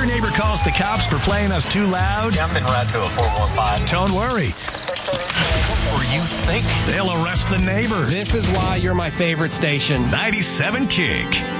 your neighbor calls the cops for playing us too loud, Yeah, I've been right to a 415. don't worry. What were you thinking? They'll arrest the neighbor. This is why you're my favorite station. 97 Kick.